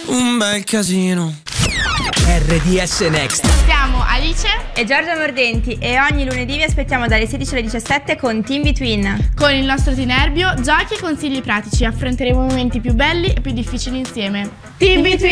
un bel casino. RDS Next. Siamo Alice e Giorgia Mordenti e ogni lunedì vi aspettiamo dalle 16 alle 17 con Team Between. Con il nostro Tinerbio, giochi e consigli pratici. Affronteremo i momenti più belli e più difficili insieme. Team Between!